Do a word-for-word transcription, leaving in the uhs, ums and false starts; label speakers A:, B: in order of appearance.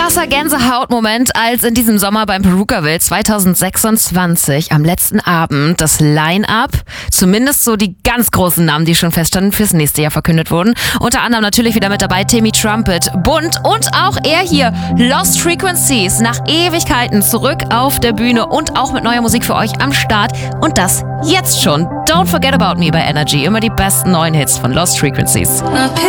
A: krasser Gänsehautmoment, als in diesem Sommer beim Perukaville zwanzig sechsundzwanzig am letzten Abend das Line-Up, zumindest so die ganz großen Namen, die schon feststanden, fürs nächste Jahr verkündet wurden. Unter anderem natürlich wieder mit dabei Timmy Trumpet, Bunt und auch er hier, Lost Frequencies, nach Ewigkeiten zurück auf der Bühne und auch mit neuer Musik für euch am Start. Und das jetzt schon. Don't Forget About Me bei Energy, immer die besten neuen Hits von Lost Frequencies.